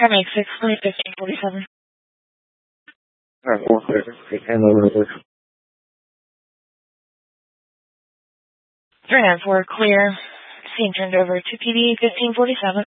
Make 6, clear 1547. Alright, 4 clear. Hand over to 394 clear. Scene turned over to PD 1547.